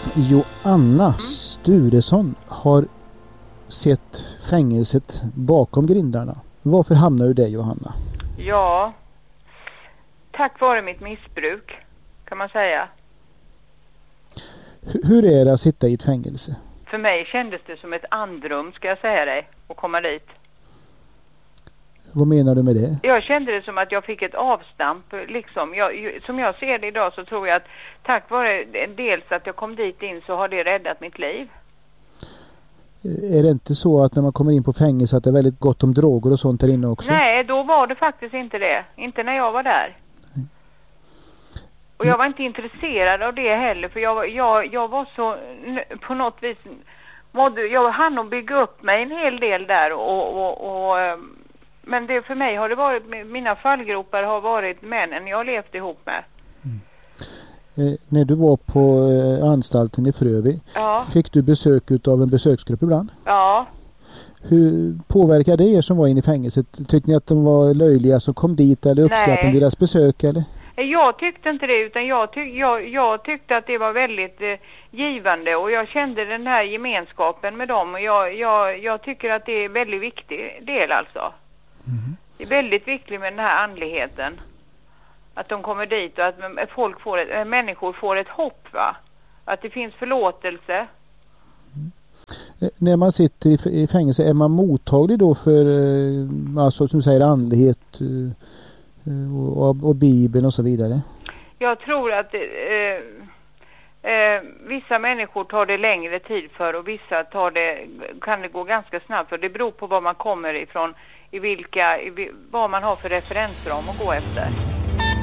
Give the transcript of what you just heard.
Joanna Sturesson har sett fängelset bakom grindarna. Varför hamnar du där, Johanna? Ja, tack vare mitt missbruk kan man säga. Hur är det att sitta i ett fängelse? För mig kändes det som ett andrum, ska jag säga dig, att komma dit. Vad menar du med det? Jag kände det som att jag fick ett avstamp. Liksom. Som jag ser det idag så tror jag att tack vare dels att jag kom dit in så har det räddat mitt liv. Är det inte så att när man kommer in på fängelse att det är väldigt gott om droger och sånt där inne också? Nej, då var det faktiskt inte det. Inte när jag var där. Och jag var inte intresserad av det heller. För jag var så på något vis... Jag hann att bygga upp mig en hel del där. Men det, för mig har det varit... Mina fallgropar har varit männen jag har levt ihop med. När du var på anstalten i Frövi, fick du besök av en besöksgrupp ibland? Ja. Hur påverkade det er som var inne i fängelset? Tyckte ni att de var löjliga som kom dit eller uppskattade deras besök? Eller? Jag tyckte inte det, utan jag tyckte att det var väldigt givande och jag kände den här gemenskapen med dem och jag tycker att det är en väldigt viktig del alltså. Mm. Det är väldigt viktigt med den här andligheten. Att de kommer dit och att människor får ett hopp, va? Att det finns förlåtelse. När man sitter i fängelse, är man mottaglig då för alltså, som säger andlighet och Bibeln och så vidare? Jag tror att vissa människor tar det längre tid för och vissa kan det gå ganska snabbt för. Det beror på var man kommer ifrån, vad man har för referensram att gå efter.